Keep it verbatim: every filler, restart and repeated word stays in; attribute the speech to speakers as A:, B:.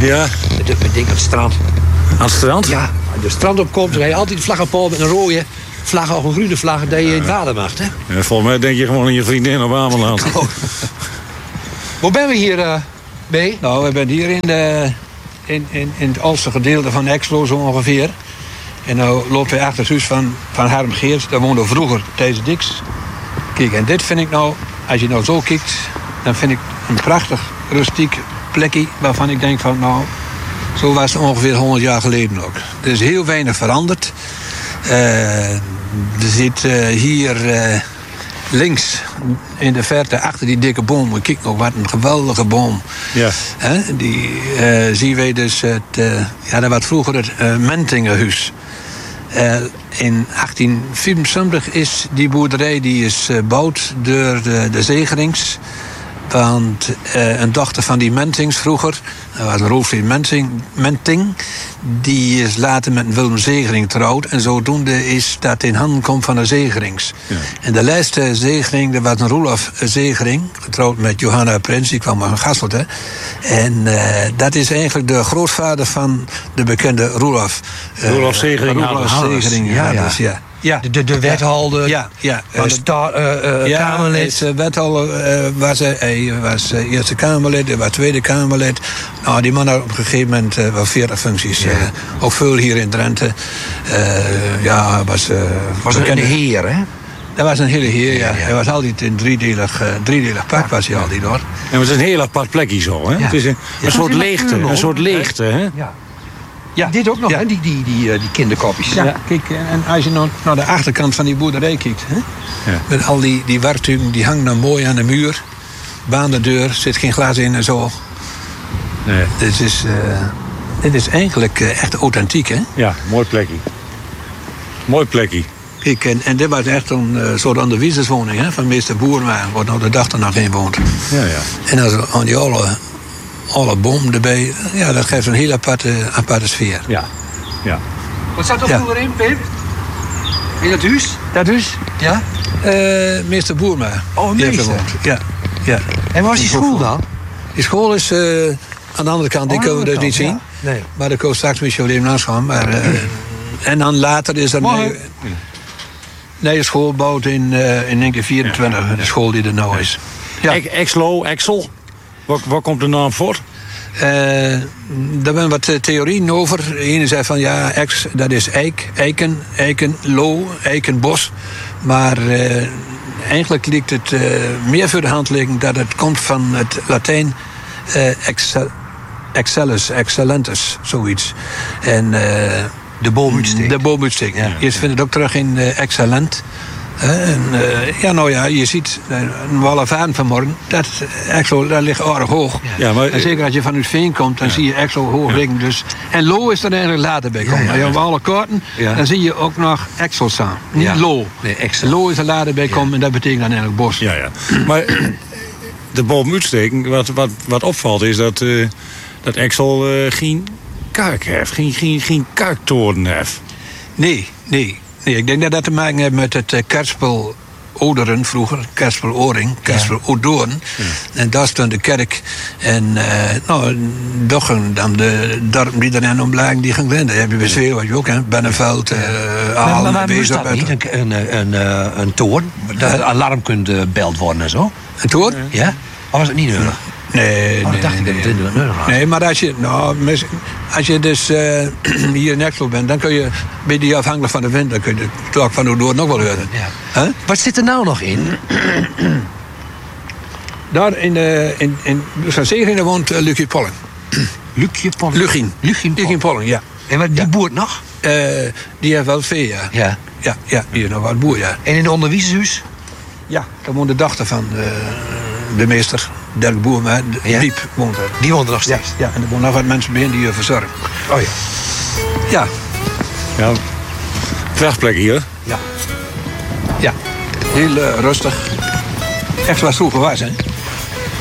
A: Ja.
B: Met, met ding aan het strand.
A: Aan het strand?
B: Ja, als je het strand opkomt, dan heb je altijd een vlaggenpaal met een rode vlag of een groene vlag dat je in het water mag. Hè?
A: Ja, volgens mij denk je gewoon aan je vriendin op Ameland.
B: Oh. Waar ben we hier, uh, B?
C: Nou, we zijn hier in, de, in, in, in het oudste gedeelte van Exlo zo ongeveer. En nou lopen we achter het huis van, van Harm Geert. Daar woonde vroeger Thijs Dix. Kijk, en dit vind ik nou, als je nou zo kijkt, dan vind ik een prachtig rustiek plekje waarvan ik denk van, nou, zo was het ongeveer honderd jaar geleden ook. Er is heel weinig veranderd. Uh, er zit uh, hier uh, links in de verte achter die dikke boom. Kijk nog, wat een geweldige boom.
A: Ja.
C: He, die uh, zien wij dus het, uh, ja, dat was vroeger het uh, Mentingenhuis. Uh, in achttien vierenzeventig is die boerderij die is gebouwd uh, door de, de Zegerings. Want uh, een dochter van die Mentings vroeger, dat was Rolfie Menting, Menting, die is later met Willem Zegering getrouwd. En zodoende is dat in handen komt van de Zegerings. Ja. En de laatste Zegering, dat was een Roelof Zegering, getrouwd met Johanna Prins, die kwam van Gasselt. Hè. En uh, dat is eigenlijk de grootvader van de bekende Roelof.
A: Uh, Roelof Zegering.
C: Roelof Zegering, ja, ja. Dus, ja.
B: Ja. De, de, de wethouder
C: ja, ja.
B: van de sta, uh, uh,
C: ja,
B: Kamerlid.
C: De wethouder uh, was, hij was uh, Eerste Kamerlid, hij was Tweede Kamerlid. Nou, die man had op een gegeven moment uh, wel veertig functies. Ja. Uh, ook veel hier in Drenthe. Uh, ja, was... Uh,
B: was een heer, hè?
C: Dat was een hele heer, ja. ja, ja. Hij was altijd in driedelig, uh, driedelig pak, was hij altijd, hoor.
A: En het is een heel apart plekje zo, hè? Ja. Het is een, ja. een soort leegte, een soort leegte, hè?
B: Ja. Ja, dit ook nog, ja. hè? Die, die, die, uh, die kinderkopjes.
C: Ja, ja, kijk, en als je nou naar de achterkant van die boerderij kijkt, hè? Ja. Met al die, die wartuigen, die hangen dan mooi aan de muur. Banendeur, zit geen glas in en zo. Nee. Dit is, uh, dit is eigenlijk uh, echt authentiek, hè?
A: Ja, mooi plekje. Mooi plekje.
C: Kijk, en, en dit was echt een uh, soort onderwijzerswoning, hè? Van meester Boerma, waar nou de dag er nog in woont.
A: Ja, ja.
C: En als aan die alle... alle boom erbij, ja, dat geeft een heel aparte, aparte sfeer.
A: Ja, ja.
B: Wat zat er ja. vroeger in, Pim? In dat huis?
C: Dat huis?
B: Ja.
C: Uh, meester Boerma.
B: Oh, meester.
C: Ja, ja.
B: En waar was die school dan?
C: Die school is uh, aan de andere kant, die oh, kunnen we dus niet zien. Ja.
B: Nee.
C: Maar daar komt straks misschien even langs gaan. Maar, uh, en dan later is er... Nee, nee, de school bouwt in, uh, in negentien vierentwintig, ja. De school die er nou is.
A: Ja. Exlo, Exel. Waar, waar komt de naam voor?
C: Uh, daar zijn wat theorieën over. De ene zei van ja, ex, dat is eik, eiken, eikenlo, eikenbos. Maar uh, eigenlijk ligt het uh, meer voor de hand liggen dat het komt van het Latijn uh, excel, excellus, excellentus, zoiets. En, uh,
B: de boomuitstek.
C: De boomuitstek. Ja. Je vindt het ook terug in uh, excellent. Uh, en, uh, ja, nou ja, je ziet uh, een Wallenvaan vanmorgen, dat Exlo, dat ligt erg hoog. Ja. Ja, maar, en zeker als je vanuit Veen komt, dan ja. zie je Exlo hoog ja. liggen. Dus. En Lo is er eigenlijk later bij komen. Ja, ja, ja. Als je op alle kaarten, ja. dan zie je ook nog Exlo staan. Niet ja. Lo. Nee, Lo is er later bij komen ja. en dat betekent dan eigenlijk bos.
A: Ja, ja. Maar de boomuitsteking, wat, wat, wat opvalt is dat, uh, dat Exlo uh, geen kuik heeft, geen, geen, geen kuiktoren heeft.
C: Nee, nee. Nee, ik denk dat dat te maken heeft met het uh, kerspel Oderen vroeger, kerspel Oring, kerspel ja. Odoorn. Ja. En daar stond de kerk. En uh, nou, Doggen, dan de dorpen die erin omlagen, die gaan vinden. Heb je bij Zweeuw, wat je ook, hè? Benneveld, uh, Aal,
B: maar, maar moest dat niet, een, een, een, een, een toorn? Dat het alarm kunt gebeld worden en zo?
C: Een toorn?
B: Ja. Of was het niet nodig?
C: Nee,
B: oh,
C: nee,
B: dacht ik
C: nee,
B: dat het nee.
C: nee. nee, maar als je, nou, als je dus uh, hier in Exlo bent, dan kun je, ben je afhankelijk van de wind, dan kun je de klok van Odoorn nog wel horen.
B: Ja. Huh? Wat zit er nou nog in?
C: Daar in, uh, in, in Van Zegering woont uh, Lucie Polling.
B: Lucie Polling?
C: Lugien. Lugien Polling, ja.
B: En wat, die ja. boert nog?
C: Uh, die heeft wel vee, ja.
B: Ja.
C: Ja, ja, die heeft nog wat boer, ja.
B: En in het onderwijshuis?
C: Ja, daar woont de dochter van uh, de meester. Dirk Boerma,
B: ja?
C: Diep woont er.
B: Die woont er nog steeds?
C: Ja, ja, en er wonen nog wat mensen bij die je verzorgen.
B: Oh ja.
C: Ja.
A: Ja, vrachtplek hier.
C: Ja. Ja, heel uh, rustig. Echt wat vroeger was, hè.